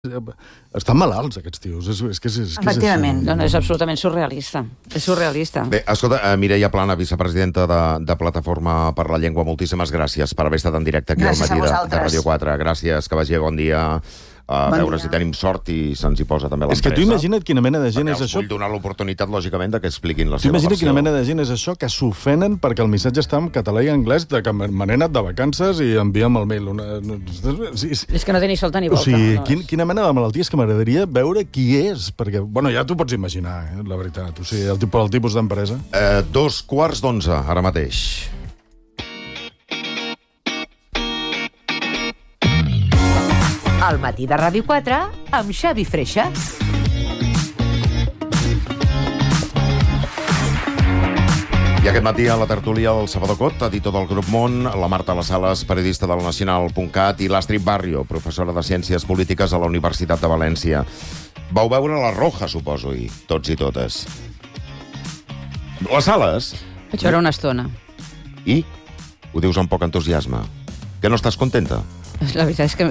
Estan malalts, aquests tios. Efectivament. No, és absolutament surrealista. És surrealista. Bé, escolta, Mireia Plana, vicepresidenta de Plataforma per la Llengua, moltíssimes gràcies per haver estat en directe aquí al matí de Ràdio 4. Gràcies, que vagi bon dia. A veure si tenim sort i se'ns hi posa també l'empresa. És que tu imagina't quina mena de gent és això. Vull donar l'oportunitat, lògicament, que expliquin la Tu seva versió. imagina't quina mena de gent és això, que s'ofenen perquè el missatge està en català i anglès, de que me n'he anat de vacances i envia'm el mail. És que no té ni solta ni volta. O sigui, quina mena de malaltia, és que m'agradaria veure qui és, perquè, bueno, ja t'ho pots imaginar, la veritat, o sigui, el tipus d'empresa. 2:15, ara mateix. Al matí de Ràdio 4 amb Xavi Freixas. I aquest matí a la tertúlia el Salvador Cot, editor del Grup Món, la Marta Las Sales, periodista del Nacional.cat, i l'Astrid Barrio, professora de Ciències Polítiques a la Universitat de València. Vau veure La Roja, suposo, i tots i totes. Les Sales? Vaig veure una estona. I? Ho dius amb poc entusiasme. Que no estàs contenta? La veritat és que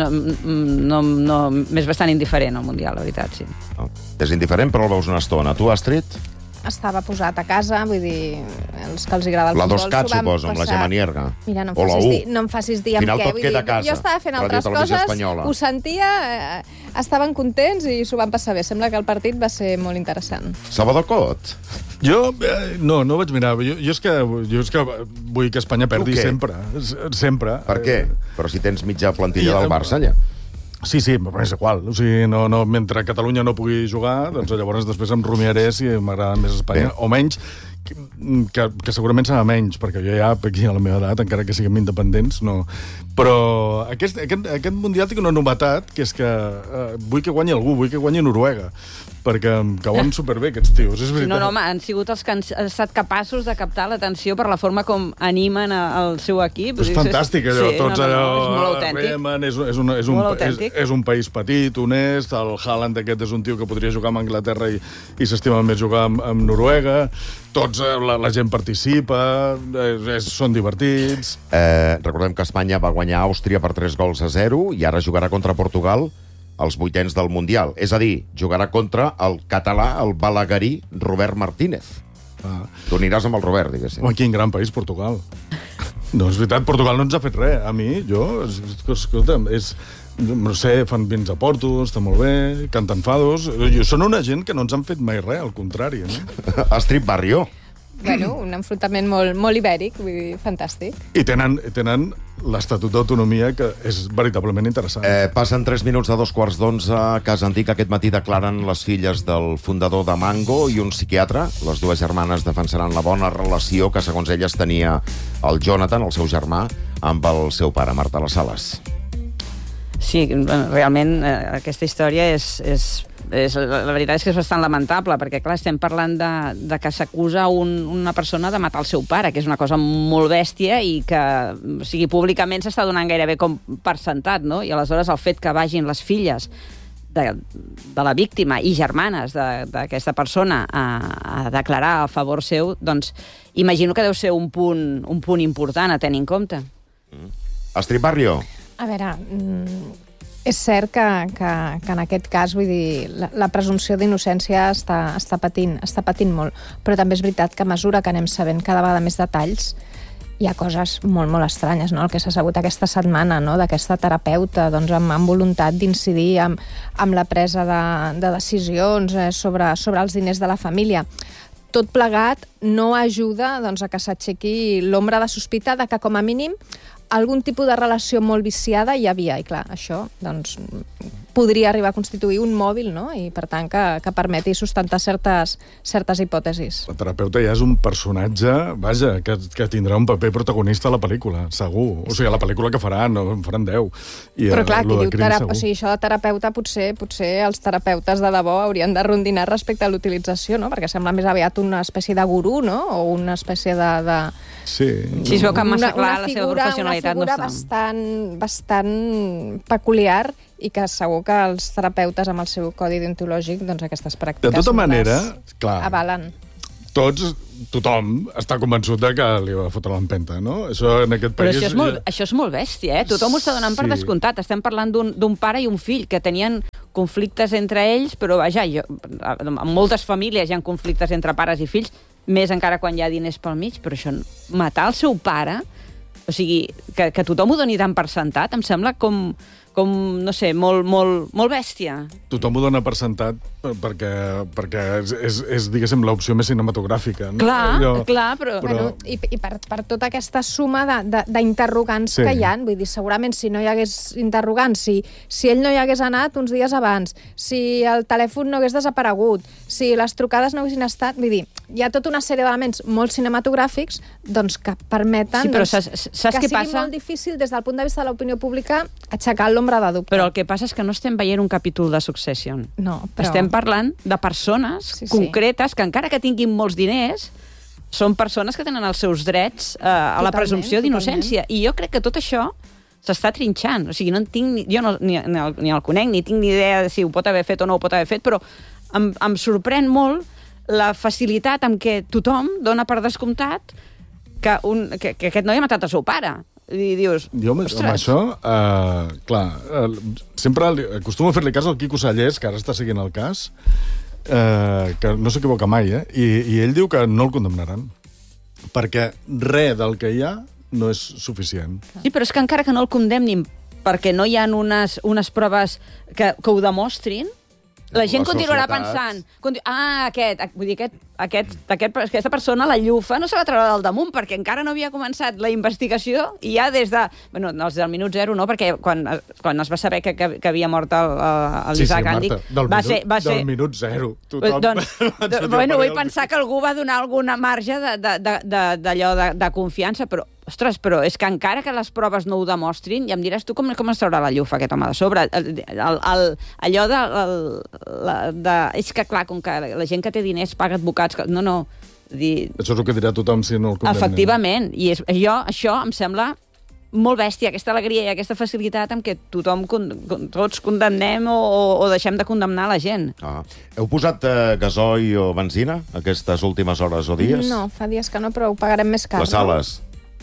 m'és bastant indiferent al Mundial, la veritat, sí. No. És indiferent, però el veus una estona. Tu, Astrid? Estava posat a casa, vull dir, els que els agrada el futbol... La 2CAT, suposo, amb la Gemma Nierga. Mira, no em facis dir amb què. Final tot queda a casa. Jo estava fent altres coses, ho sentia, estaven contents i s'ho van passar bé. Sembla que el partit va ser molt interessant. Salvador Cot? Jo, no vaig mirar. Jo és que vull que Espanya perdi sempre. Sempre. Per què? Però si tens mitja plantilla del Barça, allà. Sí, però és igual. O sigui, mentre Catalunya no pugui jugar, doncs llavors després em rumiaré si m'agrada més Espanya o menys, que segurament serà menys, perquè jo ja, aquí a la meva edat, encara que siguem independents, no. Però aquest Mundial té una novetat, que és que vull que guanyi algú, vull que guanyi Noruega, perquè em cauen superbé aquests tios, és veritat. No, home, han sigut els que han estat capaços de captar l'atenció per la forma com animen el seu equip. És fantàstic, allò, tots allò... És molt autèntic. És un país petit, honest, el Haaland aquest és un tio que podria jugar amb Anglaterra i s'estima més jugar amb Noruega, tots, la gent participa, són divertits... Recordem que Espanya va guanyar Àustria per 3-0 i ara jugarà contra Portugal als vuitens del Mundial. És a dir, jugarà contra el català, el balaguerí Robert Martínez. Tu aniràs amb el Robert, diguéssim. Home, quin gran país, Portugal. No, és veritat, Portugal no ens ha fet res. A mi, escolta'm, no sé, fan vins a Porto, està molt bé, canten fados... Són una gent que no ens han fet mai res, al contrari. Astrid Barrio. Bueno, un enfrontament molt ibèric, vull dir, fantàstic. I tenen l'Estatut d'Autonomia, que és veritablement interessant. Passen 3 minuts de 2:15 a Casa Antic. Aquest matí declaren les filles del fundador de Mango i un psiquiatre. Les dues germanes defensaran la bona relació que, segons elles, tenia el Jonathan, el seu germà, amb el seu pare, Marta Las Sales. Sí, realment aquesta història la veritat és que és bastant lamentable, perquè clar, estem parlant de que s'acusa una persona de matar el seu pare, que és una cosa molt bèstia i que, o sigui, públicament s'està donant gairebé com per sentat, no? I aleshores el fet que vagin les filles de la víctima i germanes d'aquesta persona a declarar a favor seu, doncs imagino que deu ser un punt important a tenir en compte. Astrid Barrio. A veure, és cert que en aquest cas, vull dir, la presumpció d'innocència està patint molt, però també és veritat que a mesura que anem sabent cada vegada més detalls, hi ha coses molt, molt estranyes, no? El que s'ha sabut aquesta setmana, no? D'aquesta terapeuta, doncs, amb voluntat d'incidir amb la presa de decisions sobre els diners de la família. Tot plegat no ajuda, doncs, a que s'aixequi l'ombra de sospita de que, com a mínim, algun tipus de relació molt viciada hi havia, i clar, això doncs, podria arribar a constituir un mòbil, no? I per tant que permeti sustentar certes hipòtesis. La terapeuta ja és un personatge, vaja, que tindrà un paper protagonista a la pel·lícula, segur. O sigui, a la pel·lícula que faran, no en faran 10. Però clar, qui diu això de terapeuta, potser els terapeutes de debò haurien de rondinar respecte a l'utilització, no? Perquè sembla més aviat una espècie de gurú, no? O una espècie de... Sí. Sí, es veu que massa clar la seva professionalitat no està. Una figura bastant peculiar i que segur que els terapeutes amb el seu codi deontològic, doncs aquestes pràctiques de tota manera, clar, avalen. tothom està convençut de que li va fotre l'empenta, no? Això en aquest Però país... això és molt bèstia, eh? Tothom ho està donant per descomptat. Estem parlant d'un pare i un fill que tenien conflictes entre ells, però vaja, en moltes famílies hi ha conflictes entre pares i fills, més encara quan hi ha diners pel mig, però això, matar el seu pare, o sigui, que tothom ho doni tant per sentat, em sembla com no sé, molt bèstia. Tothom ho dona per sentat perquè és diguéssim, l'opció més cinematogràfica. No? Clar, però... Bueno, i per tota aquesta suma d'interrogants que hi ha, vull dir, segurament si no hi hagués interrogants, si ell no hi hagués anat uns dies abans, si el telèfon no hagués desaparegut, si les trucades no haguessin estat... Vull dir, hi ha tota una sèrie d'elements molt cinematogràfics doncs, que permeten sí, però que sigui molt difícil, des del punt de vista de l'opinió pública, aixecar l'ombra de dubte. Però el que passa és que no estem veient un capítol de Succession. No, però... Estem parlant de persones concretes que, encara que tinguin molts diners, són persones que tenen els seus drets a la presumpció d'innocència. I jo crec que tot això s'està trinxant. O sigui, no en tinc... Jo ni el conec, ni tinc ni idea de si ho pot haver fet o no ho pot haver fet, però em sorprèn molt la facilitat amb què tothom dona per descomptat que aquest noi ha matat el seu pare. I dius, jo, amb això, clar, sempre acostumo a fer-li cas al Quico Sallés, que ara està seguint el cas, que no s'equivoca mai, i ell diu que no el condemnaran, perquè res del que hi ha no és suficient. Sí, però és que encara que no el condemnin perquè no hi ha unes proves que ho demostrin, la gent continuarà pensant... Vull dir, aquesta persona, la llufa, no se la traurà del damunt, perquè encara no havia començat la investigació i ja des de... Bueno, des del minut zero, no? Perquè quan es va saber que havia mort l'Isaac Andic... Del minut zero. Bueno, vull pensar que algú va donar alguna marge d'allò de confiança, però ostres, però és que encara que les proves no ho demostrin, ja em diràs tu com es traurà la llufa aquest home de sobre. Allò de... És que, clar, com que la gent que té diners paga advocats... No. Això és el que dirà tothom si no el condemnen. Efectivament. I això em sembla molt bèstia, aquesta alegria i aquesta facilitat amb què tots condemnem o deixem de condemnar la gent. Heu posat gasoil o benzina aquestes últimes hores o dies? No, fa dies que no, però ho pagarem més car. Les sales?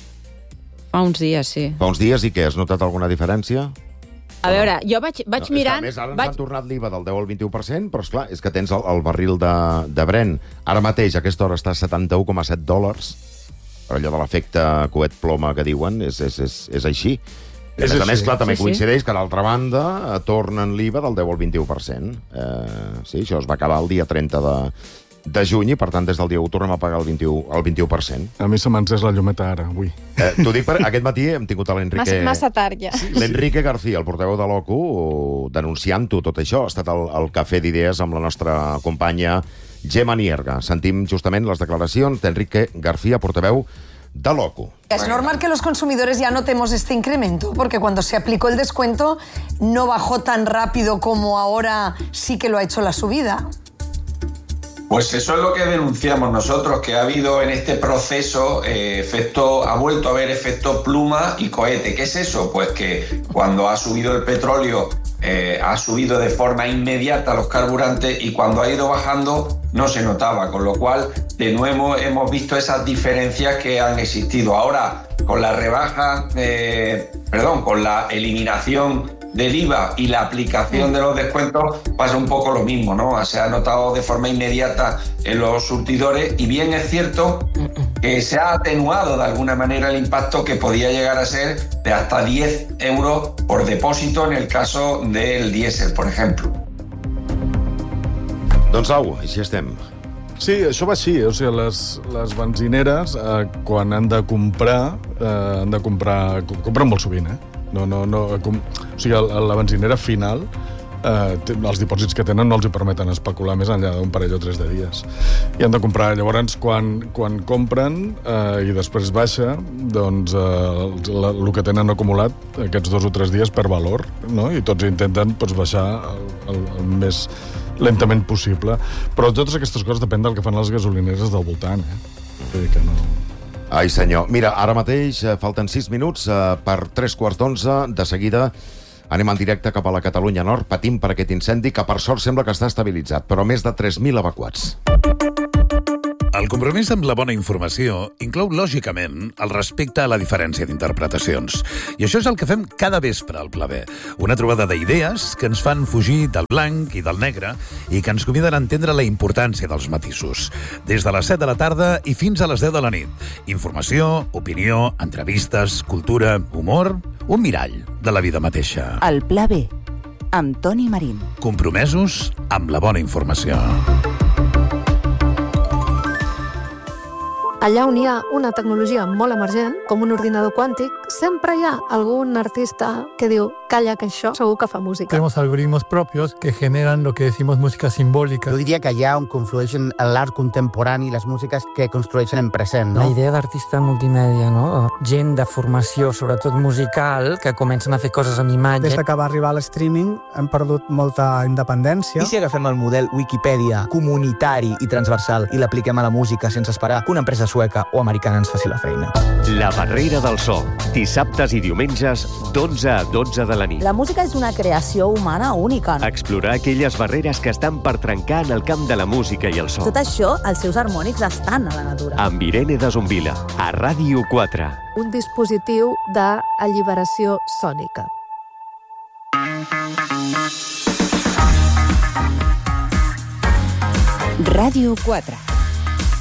Fa uns dies, sí. Fa uns dies i què? Has notat alguna diferència? A veure, jo vaig mirant... Més, ara ens han tornat l'IVA del 10 al 21%, però esclar, és que tens el barril de Brent. Ara mateix, a aquesta hora, està a $71,7. Però allò de l'efecte coet ploma que diuen és així. A més, clar, també coincideix que, d'altra banda, tornen l'IVA del 10 al 21%. Sí, això es va acabar el dia 30 de juny i, per tant, des del dia 1 tornem a pagar el 21%. A mi se m'ha encès la llumeta ara, avui. T'ho dic perquè aquest matí hem tingut a l'Enrique... Massa tard, ja. L'Enrique García, el portaveu de l'OCU, denunciant-ho tot això. Ha estat al Cafè d'Idees amb la nostra companya Gemma Nierga. Sentim justament les declaracions d'Enrique García, portaveu de l'OCU. Es normal que los consumidores ya notemos este incremento, porque cuando se aplicó el descuento no bajó tan rápido como ahora sí que lo ha hecho la subida. Pues eso es lo que denunciamos nosotros, que ha habido en este proceso ha vuelto a haber efecto pluma y cohete. ¿Qué es eso? Pues que cuando ha subido el petróleo ha subido de forma inmediata los carburantes y cuando ha ido bajando no se notaba, con lo cual de nuevo hemos visto esas diferencias que han existido. Ahora, con la rebaja, con la eliminación del IVA y la aplicación de los descuentos pasa un poco lo mismo, ¿no? Se ha notado de forma inmediata en los surtidores y bien es cierto que se ha atenuado de alguna manera el impacto que podía llegar a ser de hasta 10 euros por depósito en el caso del diésel, por ejemplo. Doncs au, així estem. Sí, això va així. O sigui, les benzineres, quan han de comprar, compren molt sovint, o sigui, la benzinera final, els dipòsits que tenen no els hi permeten especular més enllà d'un parell o 3 de dies. I han de comprar. Llavors, quan compren i després baixa, doncs el que tenen acumulat aquests 2 o 3 dies per valor, no? I tots intenten baixar el més lentament possible. Però totes aquestes coses depèn del que fan les gasolineres del voltant, Vull dir que no... Ai, senyor. Mira, ara mateix falten 6 minuts per 3:15. De seguida anem en directe cap a la Catalunya Nord. Patim per aquest incendi que, per sort, sembla que està estabilitzat, però més de 3.000 evacuats. El El compromís amb la bona informació inclou, lògicament, el respecte a la diferència d'interpretacions. I això és el que fem cada vespre al Pla B. Una trobada d'idees que ens fan fugir del blanc i del negre i que ens conviden a entendre la importància dels matisos. Des de les 7 de la tarda i fins a les 10 de la nit. Informació, opinió, entrevistes, cultura, humor, un mirall de la vida mateixa. El Pla B, amb Toni Marín. Compromesos amb la bona informació. Allà on hi ha una tecnologia molt emergent, com un ordinador quàntic, sempre hi ha algún artista que diu, calla, que això segur que fa música. Tenemos algoritmos propios que generan lo que decimos música simbòlica. Jo diria que allà on conflueixen l'art contemporani i les músiques que construeixen en present, no? La idea d'artista multimèdia, no? Gent de formació, sobretot musical, que comencen a fer coses amb imatge. Des que va arribar l'streaming hem perdut molta independència. I si agafem el model Wikipedia comunitari i transversal i l'apliquem a la música sense esperar que una empresa sueca o americana ens faci la feina? La Barrera del So, dissabtes i diumenges, d'11 a 12 de la nit. La música és una creació humana única. Explorar aquelles barreres que estan per trencar en el camp de la música i el so. Tot això, els seus harmònics estan a la natura. Amb Irene de Zumbila, a Ràdio 4. Un dispositiu d'alliberació sònica. Ràdio 4.